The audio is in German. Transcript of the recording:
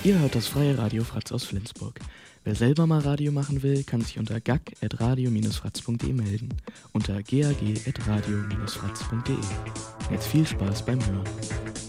Ihr hört das freie Radio Fratz aus Flensburg. Wer selber mal Radio machen will, kann sich unter gag@radio-fratz.de melden. Unter gag@radio-fratz.de. Jetzt viel Spaß beim Hören.